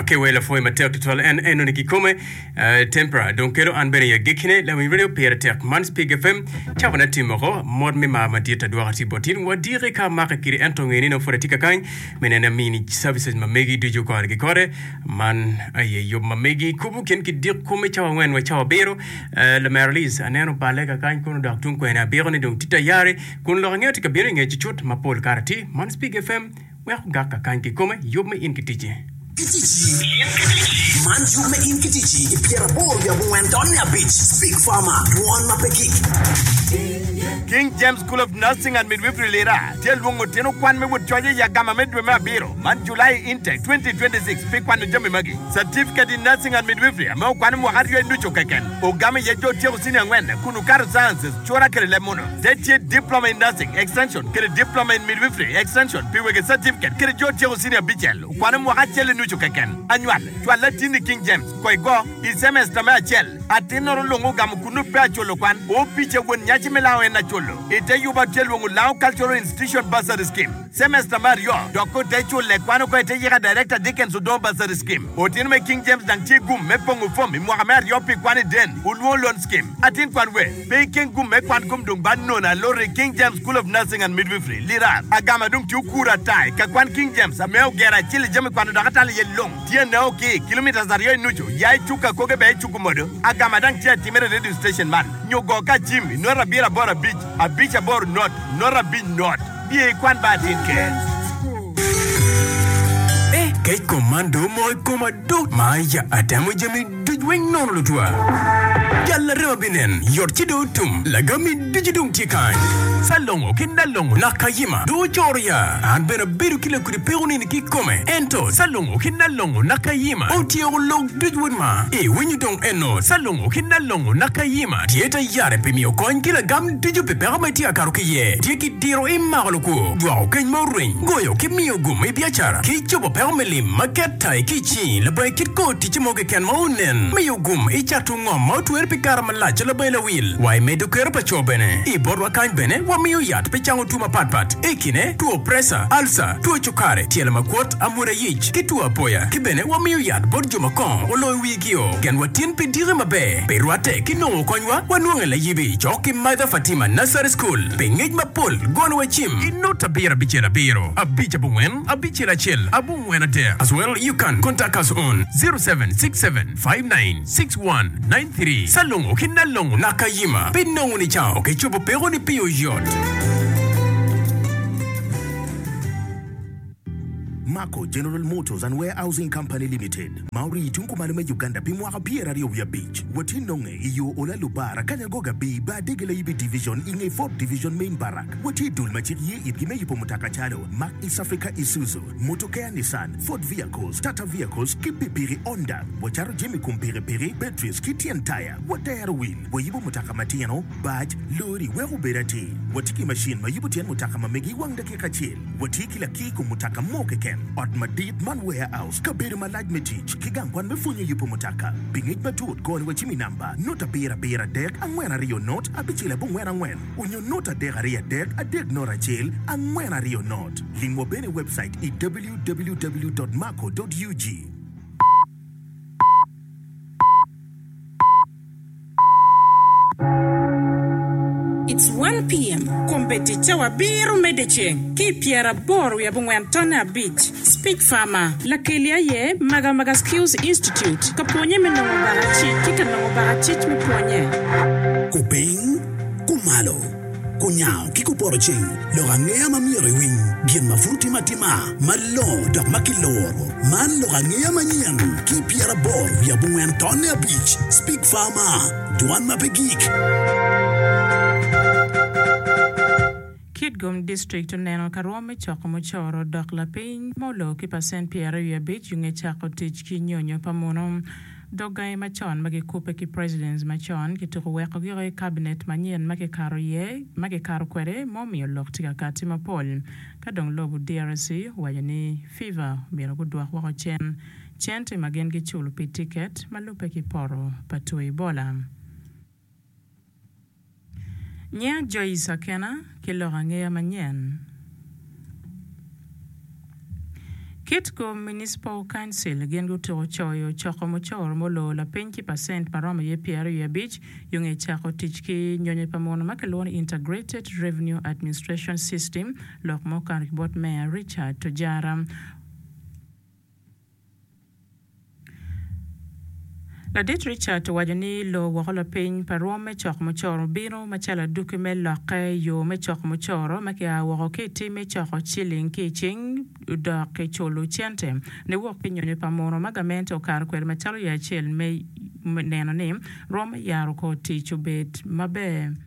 ke wela foi matek titwal en eno ni kikome tempera donc kero an bene ya gekine la mi radio pere tek man speak fm chabana timoro mod mi ma dieta duati botin wadire ka maka kiri ento ngeni no foratika kan menena mini services ma megi dijo ko argi kore man aye yob ma megi kubu ken ki dik kume chawa wen wa chawa bero la marlis aneno balega kan kono dak tun ko ena bero ni donc tita yare kun lo ngeti ka bere ngechi chut ma pol karati man speak fm wa gaka kan ki kome yob me in kitije Kitichi Manjume in Kitichi Ipiera Borgia Buendonia Beach Speak Farmer Duan Mapeki King James School of Nursing and Midwifery Lera Tell Wongo Teno Kwan me would charge ya Gama Medwema Biro Man July Intake 2026 Pick one Jimmy Magi Certificate in Nursing and Midwifery Amo Kwanamu Hario Nucho Kaken Ogami Yajo Tio Senior Wen Kunukar Sciences Chora Kere Lemono Dechi Diploma in Nursing Extension Kere Diploma in Midwifery Extension Piwege Certificate Kere Jo Tio Senior Bichel Kwanamu Hachel Nucho Kaken Annual Twala Tini King James Koigo is semester Machel Atinoro Longo Gamukunu Pacholo Kwan O Piche Won Yachimela and Nacholo Ite Yuba Telwongu Lao Cultural Institution Bursary Scheme Semester Mario Doko Techo Lekwano Koetejira Director Dickens Udon Bursary Scheme Otinme King James Danchi Gum Mepongu Fomi Mohamed Yopi Kwani Den Ulwo Loan Scheme Atin Kwanwe Peking Gum Mekwan Kum Dung Banona Lori King James School of Nursing and Midwifery Lira Agama Dung Chukura Tai Kakwan King James Ameo Gera Chili Jami Kwano Dakatali Yelong Tia Naoki Kilometers Ario Nucho Yai Chuka Koke Bay Chukumodo Agamadang Tia Timere Radio Station Man Nyogoka Jimmy Nora Bira Bora Beach A beach abor not Nora Beach not Be Kwan Batin Ke Kay komando moy komado maya adamu jami dujweng non lutwa Yalla robinen yorchido tum lagami dijidung tikan Salongo kindalongo nakayima do choria an bena biru kila kuri peuni ni kikome ento salongo kindalongo nakayima otio log dujwema when you don't eno salongo kindalongo nakayima tieta yare pimio coin kila gam diju pepera tia karukiye tieki tiro imagluko dwao ken moring goyo kimio gume biachara kichobo permeli maketa kichi le breakit ko tichimoge ken maunen miyo gum ichatu ngom mautuer pikara malacha le bela wil why medu kerpa chobene iborwa kan bene miyo yat pechango tuma patpat ekine tuo presa alsa tuo chukare tiela makot amura yich kitu apoya kibene wa miyo yat borjo makon olo wigio gen watin pedire mabe perwate kinongo konywa wanuangela yibi choki maida Fatima Nursery School pengej mapol gono wachim inota bira bichera biro abicha bungen abichera chel abungwen ade as well you can contact us on 0767596193 salongo kinalongo nakayima pinongo ni chao kechubo pero ni piyo yot Mako General Motors and Warehousing Company Limited. Mauri tunkumalume Uganda bimwaka piera rio via beach. Watinonge iyo ola lubara kanyagoga bi ba degele ibi division inge 4th division main barrack. Wati dulma chirie ibgime yipo mutaka chalo. Mac East Africa Isuzu. Motokea Nissan. Ford vehicles. Tata vehicles. Kipipiri Honda. Wacharo jemi kumpiri piri. Batteries. Kitian tire. Watayaro wheel. Wayibo mutaka matiano. Badge. Lori. Wehu berati. Watiki machine. Mayibo tian mutaka mamegi wang dakika chill. Watiki la kiku mutaka moke ken. At Madid Man Warehouse, Kabiri Malaj Metich, Kigangwan Mefunya Yupomotaka, Bingit Batut, Gone Wachimi number, Nota Bera Deck, and when a Rio Note, Abichila Bungwen and when. Unyo Nota Degaria Deck, a Deck Nora Jail, and when a Rio Note. Lingwo Bene website is www.mako.ug. It's 1 p.m. Competitor wa biru medecheng. Kipiera boru ya Bungwantona Beach. Speak Farmer. La kelia ye Maga Skills Institute. Kaponye menongo barachi. Kika nongo barachi meponye. Kuping, kumalo. Kunyao kikuporoching. Lorangea mamiri wing. Bien mafuti matima. Malo dok makiloro. Man lorangea manyan. Kipiera boru ya Bungwantona Beach. Speak Farmer. Duan mapegik. Kitgum District neno karome choko mochoro dok la piny molo kipasen piero ya bich yunge chako tich ki nyonyo pamono dogai machon magikupe ki presidents machon kituko weko gire cabinet manyen magikaro kwere momi lok tika kati mapol kadong lobu DRC wajani fever miro gudwa wako chente magen ki chulu pi ticket malupe ki poro patui bola Nya Joyce Kena kilorangea manyen Kitco Municipal Council gen go to choyo choko mochor molo la 20% paroma ye Pierre ya beach yung e chako tichki nyonye pamono makalon Integrated Revenue Administration System lok mo kan bot Mayor Richard Tojara. La dit Richard wajani lo wakola piny paroma me choko mochoro biro machala duke me loke yo me choko mochoro makia wakoke ti me choko chilling kiching da ke cholo chente ne wok pinyo ne pamono magamento kar kwer machalo ya chel me neno ne roma yaro ko ti chubet mabe.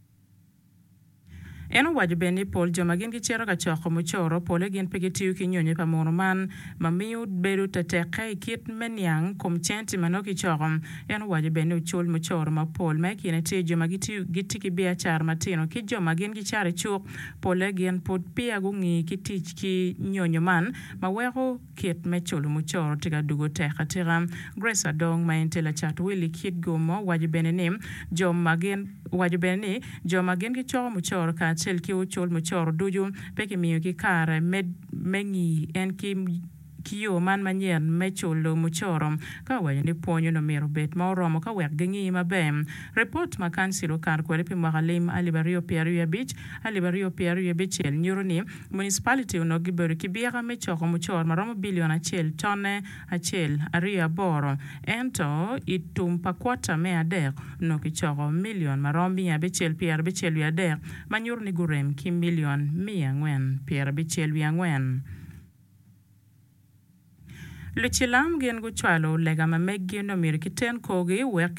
Eno wajibeni Paul jomagin ki chero ka choko mochoro pole gin pegitiu ki nyonye pamono man mamiu beru tateke kit menyang kom chenti manoki chorom. Eno wajibeni uchul mochoro ma Paul meki nete jomagitiu gitiki bia char matino ki jomagin ki chare chuk pole gin pod pia gungi ki tich ki nyonyo man ma weko kit mecholo mochoro tiga dugo teka tira. Grace Adong maentela chat wili kit gomo wajibeni nim wajibeni jomagin ki choro mochoro ka chel ki uchol mochoro duju peke miyo ki kare mengi en kiyo man manyen mecholo mochoro ka wajani ponyo no mero bet maoromo ka wek gengi mabem. Report makansilo kar kwere pi mwakalim alibario Pierre Beach el nyuruni municipality uno giberi kibiaka mechoko mochoro maromo bilion achel tone achel aria boro ento itumpa kwata me ader no kichoko milion maromo biya bechel Pierre Bechel ader manyurni gurem ki milion miya ngwen Pierre Bechel ngwen. Le chilam gen go chwalo lega mamegi no mir kiten kogi wek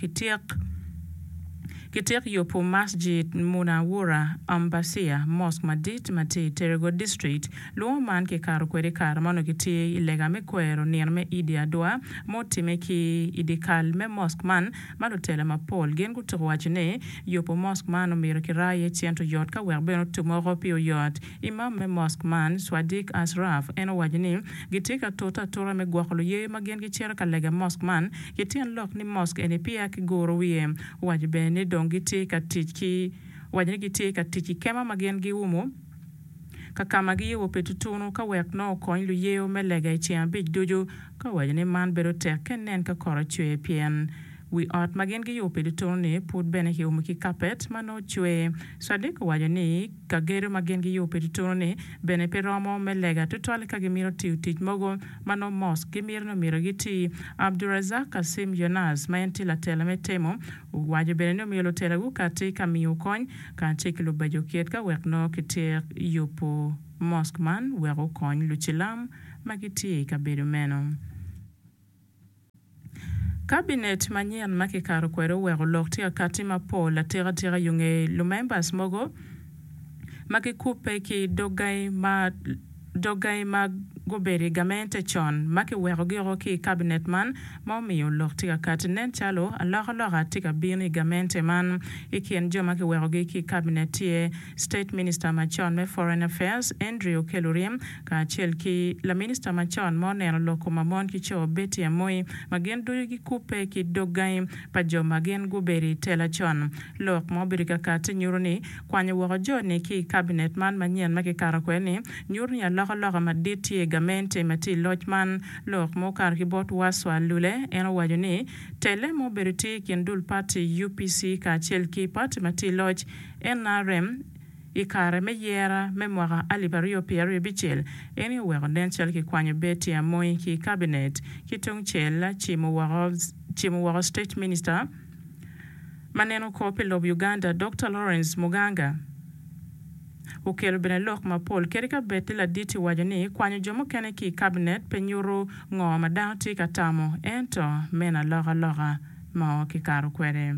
Kitek yopo masjid Munawura Ambasia Mosque Madit Mati Terego District lo man ke karo kwere kar mano kiti ilega me kwero nirme idi adwa moti me ki idikal me mosque man malo tele ma Paul gen go to wachne yopo mosque man no miro kiraye chiento yot ka werbeno tumoro pio yot imam me mosque man Swadik Asraf eno wajne gitika tota tora me gwakolo ye magen ki chera ka lega mosque man kitien lok ni mosque ene pia ki goro wie wajbe ne giti katiki wajani giti katiki kema magen gi umo kakama gi wo petutunu ka wek no koin lu yeo melega chian big dojo ka wajani man bero tekenen ka kora chwe pien we art magen gi yo petutunu ne put bene hi umuki carpet mano chwe Swadik wajani ka gero magen gi yo petutunu ne bene peromo melega tutwale ka gimiro tiutij mogo mano mosque gimiro no miro giti Abdurazak Kasim Yonas maenti la tela metemo wajibene no milo tela gu kati kamiyo kony kanti kilo bajo kiet ka wek no kitir yopo mosque man weko kony luchilam magiti ka bedo meno. Cabinet manyen maki karo kwero weko lokti akati ma Paul la tira yunge lumembers mogo maki kupe ki dogai ma goberi gamente chon maki weko giro ki cabinet man maumiyo lokti akati nen chalo alora tika bini gamente man ikien jo maki weko ki cabinet tie state minister machon me foreign affairs Andrew Kelurim ka chel ki la minister machon mo neno loko mamon ki cho beti ya moi magen duyu ki kupe ki dogai pa jo magen goberi tela chon lok mo birika kati nyuruni kwanye weko jo ni ki cabinet man manyen maki karakweni nyuruni alora maditi gamente mati lojman lok mo kar ki bot waswa lule eno wajuni tele mo beriti kindul party UPC ka chel ki party mati loj NRM ikare me yera me mwaka alibario Pierre Bechel eni weko den chel ki kwanye beti ya moi ki cabinet ki tong chel chimu wako state minister maneno kopi lob Uganda Dr. Lawrence Muganga ukelo bene lok ma Paul kerika beti la diti wajani kwanyo jomo kene ki cabinet penyuru ngoma dauti katamo ento mena loga mao ki karo kwere.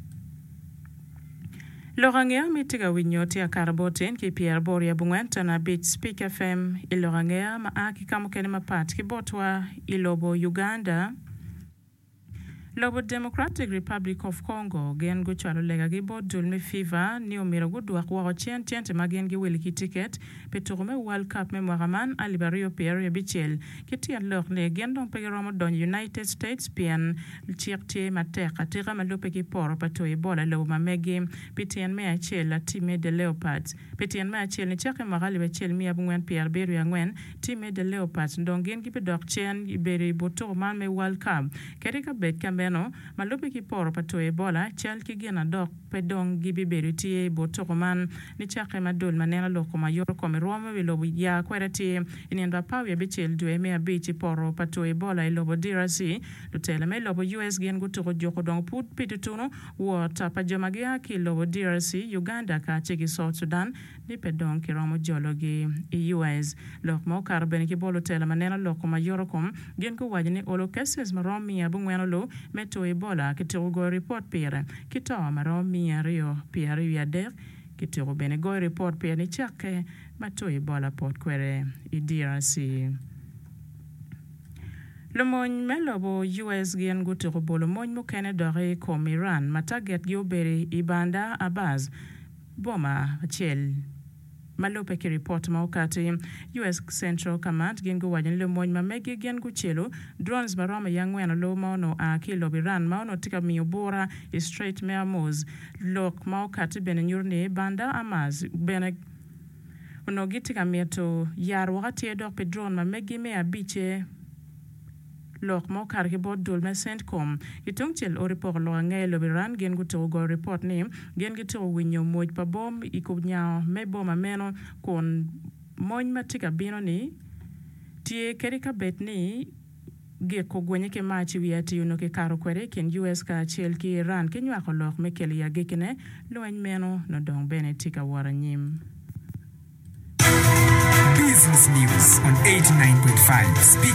Lorangea mitiga winyoti ya karaboten ki Pierre Boria Bungwenta na Beach Speak FM ilorangea maaki kamo kene mapat ki botwa ilobo Uganda Lobo Democratic Republic of Congo gen go chalo lega gi bo dulme FIFA ni omiro go duak wa chen te magen gi weli ki ticket peturume World Cup me moraman alibario Pierre Bichel kiti alok ne gen don pegeromo don United States pian chirte mateka tira malope ki por pato ebola lo mamegi pitien me achel la time de Leopards pitien me achel ni chake magali bechel mi abungwen Pierre Beru angwen time de Leopards don gen gi bedok chen iberi boto man me World Cup kerika bet beno malope ki por pato ebola chal ki gena dok pedong gibi berutie botokoman ni chake madol manena loko mayor kome roma wilobo ya kwerati inenda pawe bichel duwe mea bichi poro pato ebola ilobo DRC lutele me lobo US gen gutoko joko dong put pitutuno wata pajomagia ki lobo DRC Uganda ka chiki South Sudan ni pedong ki romo jologi US lok mo karbeni ki bolo tele manena loko mayor kom gen ko wajini olo cases maromi ya bungweno lo meto ebola kitiro go report pere kito maro mia rio pere ya der kitiro bene go report pere ni chake mato ebola port kwere I DRC le moñ melobo US gen gutiro bolo moñ mo kene dore kom Iran mataget giobere ibanda abaz boma chel malope ki report maukati US Central Command gen go wajen le moñ mamegi gen go chelo drones marama yangweno lo maono a kilo biran maono tika miobora straight meamos lok maukati bene nyurne banda amaz bene uno gitika mieto yar wakati edok pe drone mamegi me abiche lok mo karki bod dul me CENTCOM itung chel o report lo ngay lo biran gen gu to go report ni gen gi to winyo moj pa bom iko nyao me bom ameno kon moñ matika bino ni tie kerika bet ni ge ko gwenye ke machi wiati uno ke karo kwere ken US ka chel ki Iran ke nywa ko lok me keli ya gekene lo meno no dong bene tika wara nyim. Business News on 89.5.